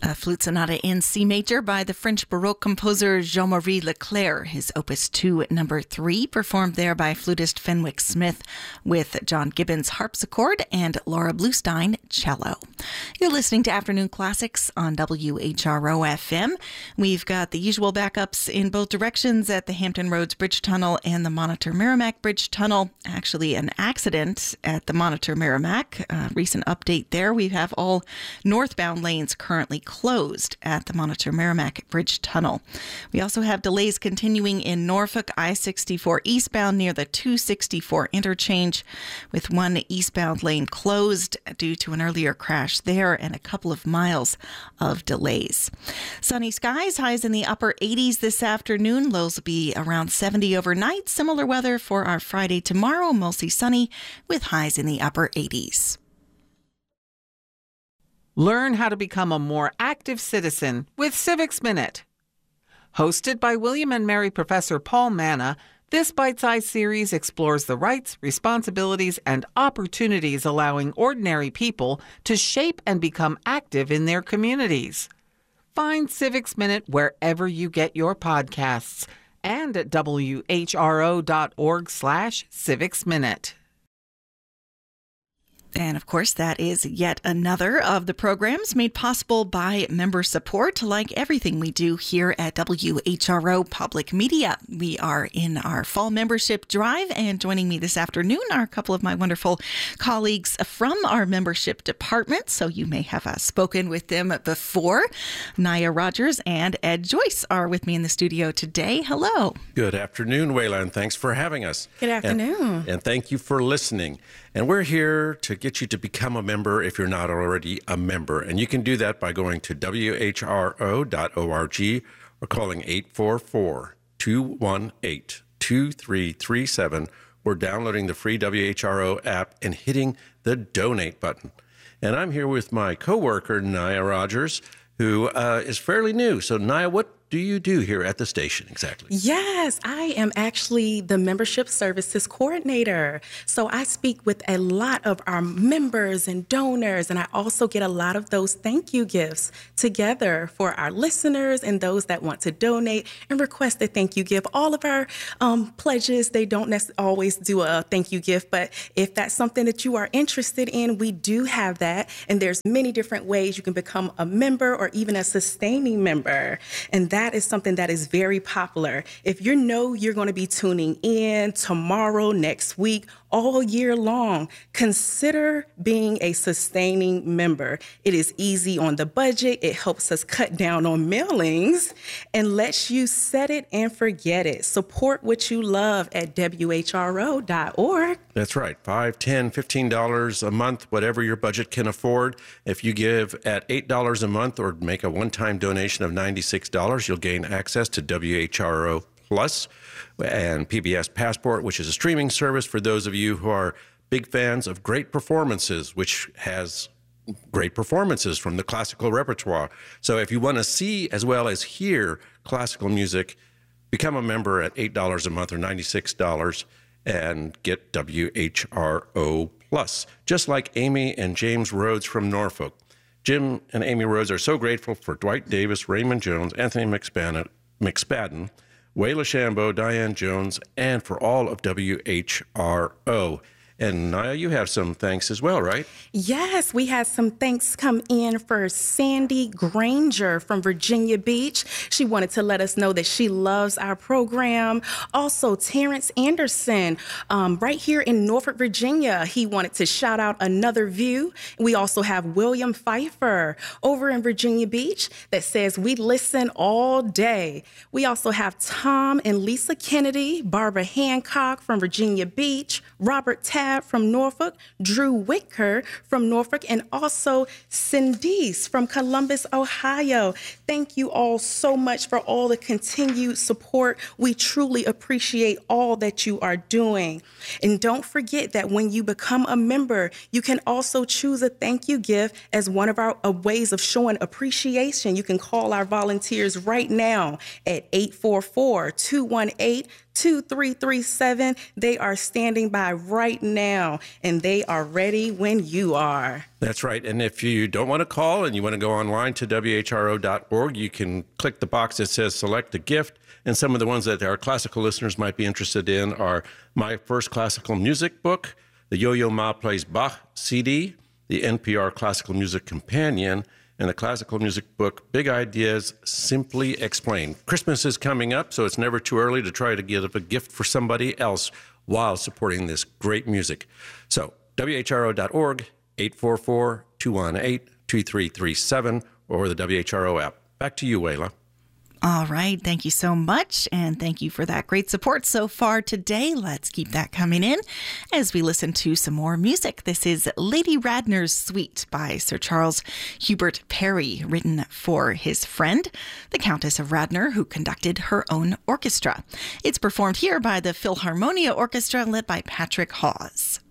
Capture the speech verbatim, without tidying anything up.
A flute sonata in C major by the French Baroque composer Jean-Marie Leclerc, his opus two, number three, performed there by flutist Fenwick Smith with John Gibbons harpsichord and Laura Bluestein cello. You're listening to Afternoon Classics on W H R O F M. We've got the usual backups in both directions at the Hampton Roads Bridge Tunnel and the Monitor Merrimack Bridge Tunnel. Actually, an accident at the Monitor Merrimack. A recent update there. We have all northbound lanes currently closed at the Monitor Merrimack Bridge Tunnel. We also have delays continuing in Norfolk, I sixty-four eastbound near the two sixty-four interchange, with one eastbound lane closed due to an earlier crash there and a couple of miles of delays. Sunny skies, highs in the upper eighties this afternoon. Lows will be around seventy overnight. Similar weather for our Friday tomorrow, mostly sunny with highs in the upper eighties. Learn how to become a more active citizen with Civics Minute. Hosted by William and Mary Professor Paul Manna, this bite-sized series explores the rights, responsibilities, and opportunities allowing ordinary people to shape and become active in their communities. Find Civics Minute wherever you get your podcasts and at W H R O dot org slash Civics Minute. And of course, that is yet another of the programs made possible by member support, like everything we do here at W H R O Public Media. We are in our fall membership drive, and joining me this afternoon are a couple of my wonderful colleagues from our membership department, so you may have uh, spoken with them before. Naya Rogers and Ed Joyce are with me in the studio today. Hello. Good afternoon, Wayland. Thanks for having us. Good afternoon. And, and thank you for listening. And we're here to get you to become a member if you're not already a member. And you can do that by going to W H R O dot org or calling eight four four, two one eight, two three three seven or downloading the free W H R O app and hitting the donate button. And I'm here with my coworker, Naya Rogers, who uh, is fairly new. So, Naya, what do you do here at the station exactly? Yes, I am actually the membership services coordinator. So I speak with a lot of our members and donors, and I also get a lot of those thank you gifts together for our listeners and those that want to donate and request a thank you gift. All of our um, pledges, they don't necessarily always do a thank you gift, but if that's something that you are interested in, we do have that. And there's many different ways you can become a member or even a sustaining member. And that That is something that is very popular. If you know you're going to be tuning in tomorrow, next week, all year long, consider being a sustaining member. It is easy on the budget. It helps us cut down on mailings and lets you set it and forget it. Support what you love at W H R O dot org. That's right. five dollars, ten dollars, fifteen dollars a month, whatever your budget can afford. If you give at eight dollars a month or make a one-time donation of ninety-six dollars, you'll gain access to W H R O Plus and P B S Passport, which is a streaming service for those of you who are big fans of great performances, which has great performances from the classical repertoire. So if you want to see as well as hear classical music, become a member at eight dollars a month or ninety-six dollars and get W H R O Plus, just like Amy and James Rhodes from Norfolk. Jim and Amy Rhodes are so grateful for Dwight Davis, Raymond Jones, Anthony McSpadden, McSpadden Wayla Shambo, Diane Jones, and for all of W H R O. And Naya, you have some thanks as well, right? Yes, we had some thanks come in for Sandy Granger from Virginia Beach. She wanted to let us know that she loves our program. Also, Terrence Anderson, um, right here in Norfolk, Virginia, he wanted to shout out Another View. We also have William Pfeiffer over in Virginia Beach that says, we listen all day. We also have Tom and Lisa Kennedy, Barbara Hancock from Virginia Beach, Robert Tabb from Norfolk, Drew Whitker from Norfolk, and also Cindy's from Columbus, Ohio. Thank you all so much for all the continued support. We truly appreciate all that you are doing. And don't forget that when you become a member, you can also choose a thank you gift as one of our uh, ways of showing appreciation. You can call our volunteers right now at eight four four, two one eight, two three three seven. They are standing by right now, and they are ready when you are. That's right. And if you don't want to call and you want to go online to W H R O dot org, you can click the box that says select a gift. And some of the ones that our classical listeners might be interested in are my first classical music book, the Yo-Yo Ma Plays Bach C D, the N P R Classical Music Companion, and the classical music book, Big Ideas Simply Explained. Christmas is coming up, so it's never too early to try to give a gift for somebody else while supporting this great music. So W H R O dot org, eight four four, two one eight, two three three seven, or the W H R O app. Back to you, Wayla. All right. Thank you so much. And thank you for that great support so far today. Let's keep that coming in as we listen to some more music. This is Lady Radnor's Suite by Sir Charles Hubert Parry, written for his friend, the Countess of Radnor, who conducted her own orchestra. It's performed here by the Philharmonia Orchestra, led by Patrick Hawes.